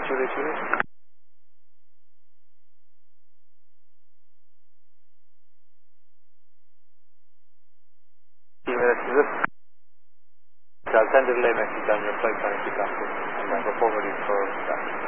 ricevuto. I'll send a relay message on your flight connectivity. I'm going to forward it for that.